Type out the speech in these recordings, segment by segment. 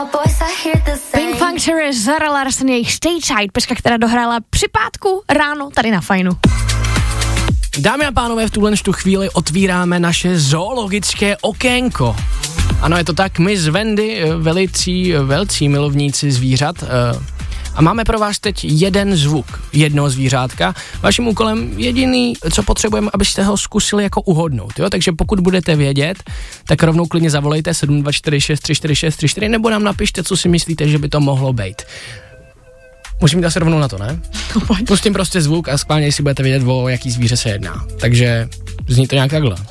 Pink Panther, Zara Larsson, jejich Stateside, pecka, která dohrála při pátku ráno tady na Fajnu. Dámy a pánové, v tuhle chvíli otvíráme naše zoologické okénko. Ano, je to tak, my z Wendy, velcí milovníci zvířat, a máme pro vás teď jeden zvuk jednoho zvířátka. Vaším úkolem jediný, co potřebujeme, abyste ho zkusili jako uhodnout, jo? Takže pokud budete vědět, tak rovnou klidně zavolejte 724634634 nebo nám napište, co si myslíte, že by to mohlo být. Musím jít asi rovnou na to, ne? Pustím prostě zvuk a schválně, jestli budete vědět, o jaký zvíře se jedná. Takže zní to nějak takhle.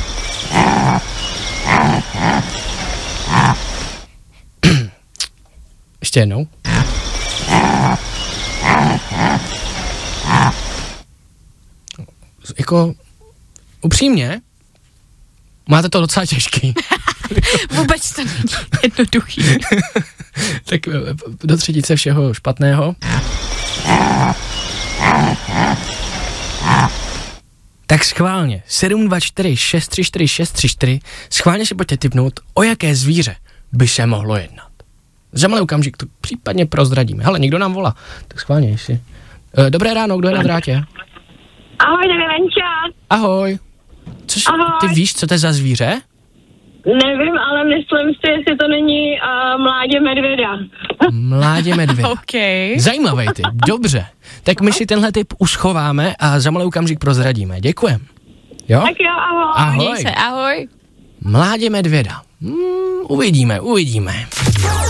Ještě jednou. Jako upřímně, máte to docela těžký. Vůbec to není jednoduchý. Tak do třetice všeho špatného. Tak schválně, 724634634, schválně si pojďte tipnout, o jaké zvíře by se mohlo jednat. Za malý okamžik to případně prozradíme. Hele, někdo nám volá, tak schválně, jestli. Dobré ráno, kdo je na drátě? Ahoj, tady Lenča. Ahoj. Ty víš, co to je za zvíře? Nevím, ale myslím si, jestli to není mládě medvěda. Mládě medvěda. Okay. Zajímavý typ, dobře. Tak my si tenhle typ uschováme a za malý okamžik prozradíme. Děkujem. Jo? Tak jo, ahoj. Ahoj. Ahoj. Mládě medvěda. Uvidíme.